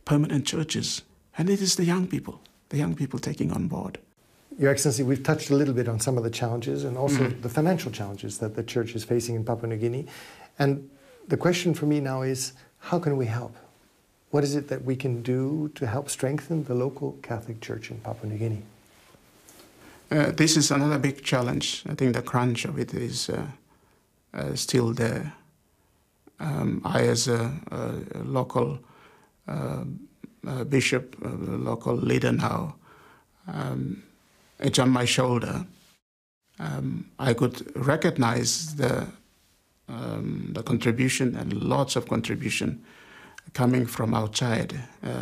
permanent churches. And it is the young people taking on board. Your Excellency, we've touched a little bit on some of the challenges and also the financial challenges that the church is facing in Papua New Guinea. And the question for me now is, how can we help? What is it that we can do to help strengthen the local Catholic Church in Papua New Guinea? This is another big challenge. I think the crunch of it is still there. I, as a local bishop, a local leader now, it's on my shoulder. I could recognize the contribution, and lots of contribution coming from outside,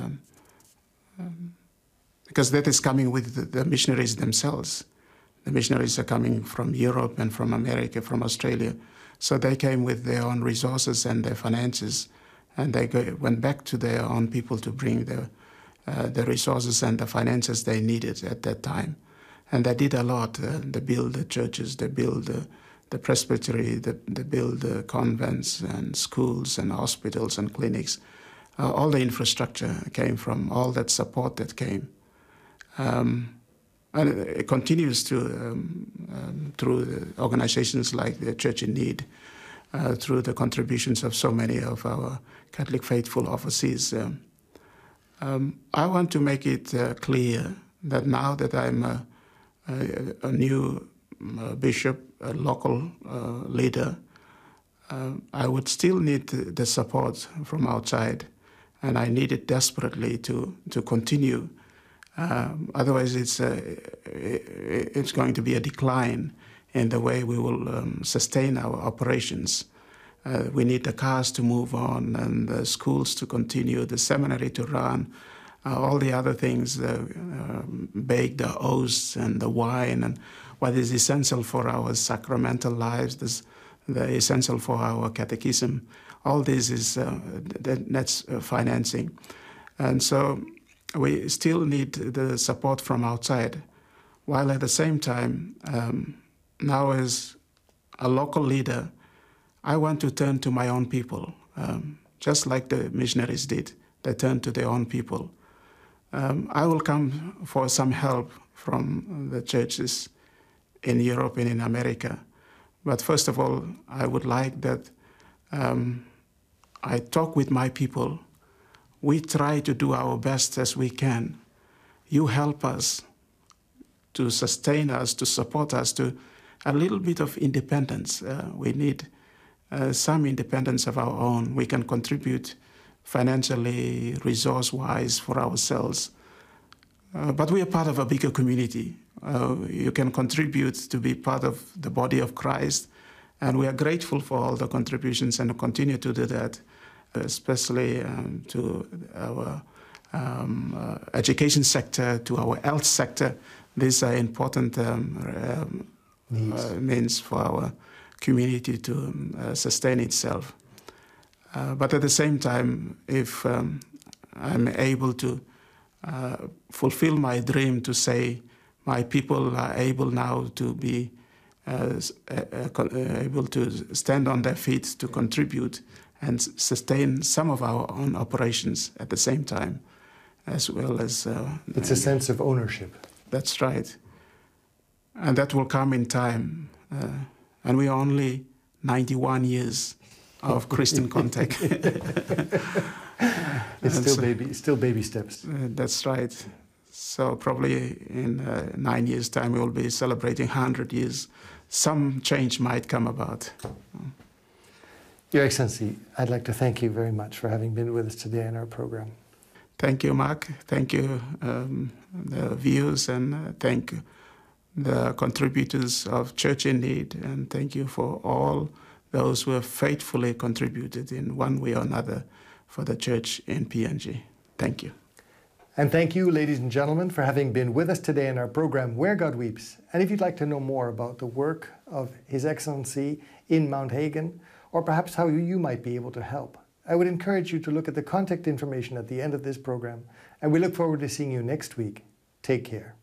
because that is coming with the missionaries themselves. The missionaries are coming from Europe and from America, from Australia. So they came with their own resources and their finances, and they went back to their own people to bring the resources and the finances they needed at that time. And they did a lot. They built the churches, they built the presbytery, they built the convents and schools and hospitals and clinics. All the infrastructure came from all that support that came. And it continues to, through the organizations like the Church in Need, through the contributions of so many of our Catholic faithful overseas. I want to make it clear that now that I'm a new bishop, a local leader, I would still need the support from outside, and I need it desperately to continue. Otherwise, it's going to be a decline in the way we will sustain our operations. We need the cars to move on, and the schools to continue, the seminary to run, all the other things, bake the oats and the wine, and what is essential for our sacramental lives, the essential for our catechism. All this is that's financing. And so we still need the support from outside, while at the same time, now as a local leader, I want to turn to my own people, just like the missionaries did. They turned to their own people. I will come for some help from the churches in Europe and in America. But first of all, I would like that I talk with my people. We try to do our best as we can. You help us to sustain us, to support us, to a little bit of independence. We need some independence of our own. We can contribute financially, resource-wise for ourselves. But we are part of a bigger community. You can contribute to be part of the body of Christ, and we are grateful for all the contributions and continue to do that, especially to our education sector, to our health sector. These are important means for our community to sustain itself. But at the same time, if I'm able to fulfill my dream to say my people are able now to be able to stand on their feet to contribute and sustain some of our own operations at the same time, as well as... it's a sense of ownership. That's right. And that will come in time. And we are only 91 years of Christian contact. It's still baby steps. That's right. So probably in 9 years' time, we will be celebrating 100 years. Some change might come about. Your Excellency, I'd like to thank you very much for having been with us today in our program. Thank you, Mark. Thank you, the viewers, and thank the contributors of Church in Need, and thank you for all those who have faithfully contributed in one way or another for the church in PNG. Thank you. And thank you, ladies and gentlemen, for having been with us today in our program, Where God Weeps. And if you'd like to know more about the work of His Excellency in Mount Hagen, or perhaps how you might be able to help, I would encourage you to look at the contact information at the end of this program. And we look forward to seeing you next week. Take care.